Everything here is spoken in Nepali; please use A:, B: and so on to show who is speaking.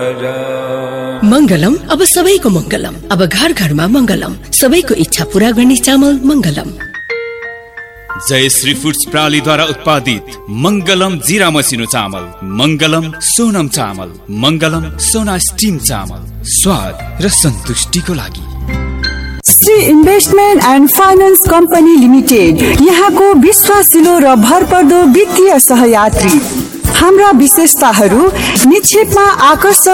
A: मंगलम अब सबैको मंगलम, अब घर घरमा मंगलम, सबैको इच्छा पूरा गर्ने चामल मंगलम।
B: जय श्री फूड्स प्रणालीद्वारा उत्पादित मंगलम जीरा मसिनो चामल, मंगलम सोनम चामल, मंगलम सोना स्टीम चामल, स्वाद र सन्तुष्टिको लागि।
C: Shri investment and finance company limited, यहाँको विश्वासिलो र भरपर्दो वित्तीय सहयात्री। हाम्रा विशेषताहरू निक्षेपमा आकर्षक